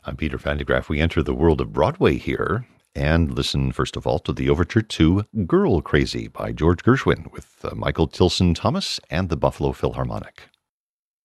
I'm Peter Van de Graaff. We enter the world of Broadway here and listen, first of all, to the overture to Girl Crazy by George Gershwin with Michael Tilson Thomas and the Buffalo Philharmonic.